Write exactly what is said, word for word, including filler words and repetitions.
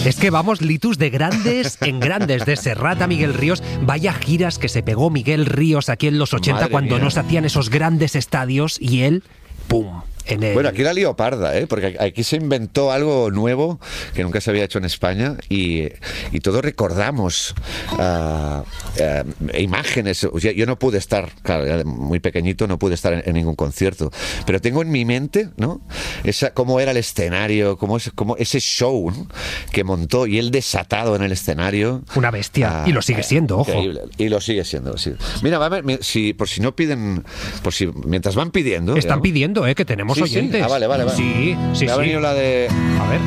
Es que vamos, Litus, de grandes en grandes, de Serrat a Miguel Ríos. Vaya giras que se pegó Miguel Ríos aquí en los ochenta, Madre cuando mía. no se hacían esos grandes estadios, y él, ¡pum!, en el... Bueno, aquí la lío parda, ¿eh? Porque aquí se inventó algo nuevo que nunca se había hecho en España y, y todos recordamos uh, uh, imágenes. O sea, yo no pude estar, claro, era muy pequeñito, no pude estar en, en ningún concierto, pero tengo en mi mente, ¿no? Esa, cómo era el escenario, cómo, es, cómo ese show, ¿no?, que montó, y él desatado en el escenario. Una bestia, Uh, y lo sigue siendo, ojo. Increíble. Y lo sigue siendo, sí. Mira, va a ver, si, por si no piden, por si mientras van pidiendo. Están digamos, pidiendo, ¿eh? Que tenemos Sí, sí. oyentes. Ah, vale, vale, vale. Sí, sí, Me ha sí. venido la de... A ver.